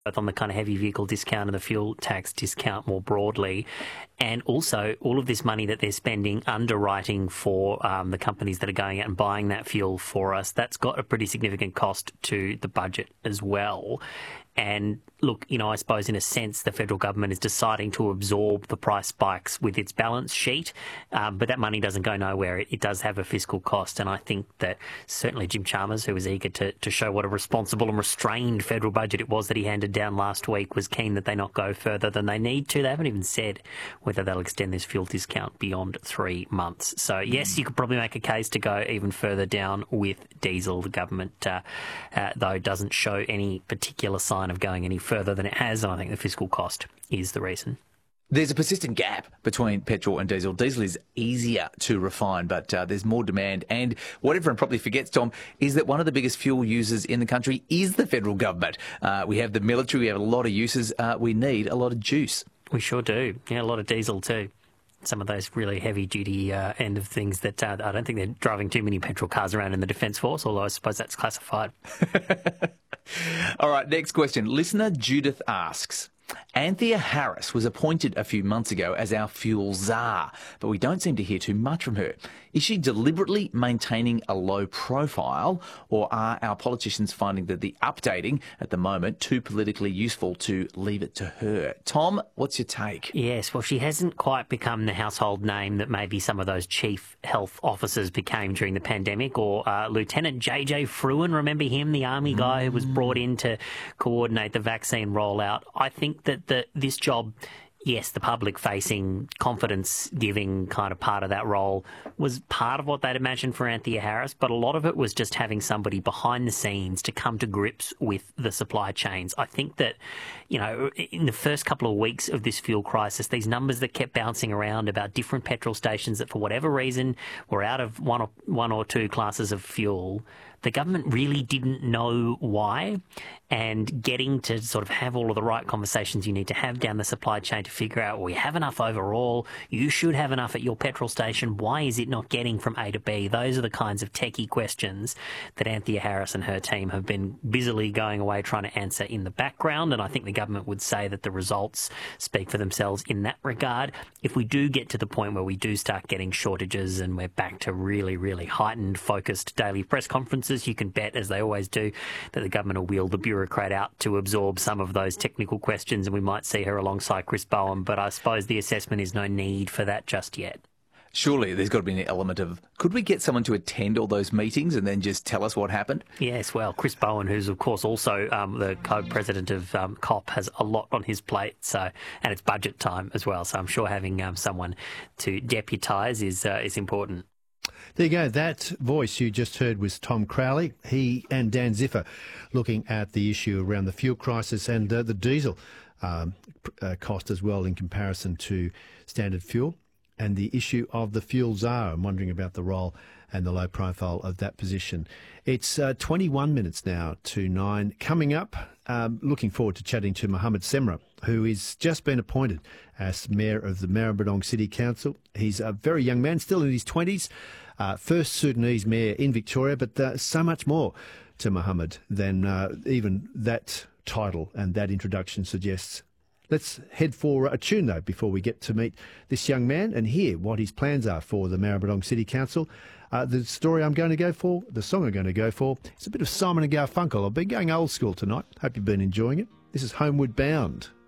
both on the kind of heavy vehicle discount and the fuel tax discount more broadly. And also all of this money that they're spending underwriting for the companies that are going out and buying that fuel for us, that's got a pretty significant cost to the budget as well. And look, I suppose in a sense the federal government is deciding to absorb the price spikes with its balance sheet, but that money doesn't go nowhere. It does have a fiscal cost, and I think that certainly Jim Chalmers, who was eager to show what a responsible and restrained federal budget it was that he handed down last week, was keen that they not go further than they need to. They haven't even said whether they'll extend this fuel discount beyond 3 months. So yes, you could probably make a case to go even further down with diesel. The government, though, doesn't show any particular sign of going any further than it has, and I think the fiscal cost is the reason. There's a persistent gap between petrol and diesel. Diesel is easier to refine, but there's more demand. And what everyone probably forgets, Tom, is that one of the biggest fuel users in the country is the federal government. We have the military, we have a lot of uses. We need a lot of juice. We sure do. Yeah, a lot of diesel too. Some of those really heavy-duty end of things that I don't think they're driving too many petrol cars around in the Defence Force, although I suppose that's classified. All right, next question. Listener Judith asks, Anthea Harris was appointed a few months ago as our fuel czar, but we don't seem to hear too much from her. Is she deliberately maintaining a low profile, or are our politicians finding that the updating at the moment too politically useful to leave it to her? Tom, what's your take? Yes, well, she hasn't quite become the household name that maybe some of those chief health officers became during the pandemic, or Lieutenant J.J. Fruin, remember him, the army guy who was brought in to coordinate the vaccine rollout. I think that this job, yes, the public-facing, confidence-giving kind of part of that role was part of what they'd imagined for Anthea Harris, but a lot of it was just having somebody behind the scenes to come to grips with the supply chains. I think that, in the first couple of weeks of this fuel crisis, these numbers that kept bouncing around about different petrol stations that, for whatever reason, were out of one or two classes of fuel, the government really didn't know why, and getting to sort of have all of the right conversations you need to have down the supply chain to figure out, well, we have enough overall, you should have enough at your petrol station, why is it not getting from A to B? Those are the kinds of techie questions that Anthea Harris and her team have been busily going away trying to answer in the background, and I think the government would say that the results speak for themselves in that regard. If we do get to the point where we do start getting shortages and we're back to really, really heightened, focused daily press conferences, you can bet, as they always do, that the government will wheel the bureaucrat out to absorb some of those technical questions, and we might see her alongside Chris Bowen, but I suppose the assessment is no need for that just yet. Surely there's got to be an element of, could we get someone to attend all those meetings and then just tell us what happened? Yes, well, Chris Bowen, who's of course also the co-president of COP, has a lot on his plate, and it's budget time as well, so I'm sure having someone to deputise is important. There you go. That voice you just heard was Tom Crowley. He and Dan Ziffer looking at the issue around the fuel crisis and the diesel cost as well in comparison to standard fuel, and the issue of the fuel czar. I'm wondering about the role and the low profile of that position. It's 21 minutes now to 9. Coming up, looking forward to chatting to Mohammed Semrau, who has just been appointed as Mayor of the Maribyrnong City Council. He's a very young man, still in his 20s, first Sudanese mayor in Victoria, but so much more to Mohammed than even that title and that introduction suggests. Let's head for a tune, though, before we get to meet this young man and hear what his plans are for the Maribyrnong City Council. The story I'm going to go for, the song I'm going to go for, it's a bit of Simon and Garfunkel. I've been going old school tonight. Hope you've been enjoying it. This is Homeward Bound.